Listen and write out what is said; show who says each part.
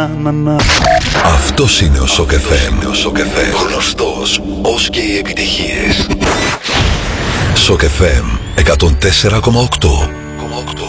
Speaker 1: Αυτός είναι ο Shock FM. Γνωστός ως και οι επιτυχίες. Shock FM 104,8.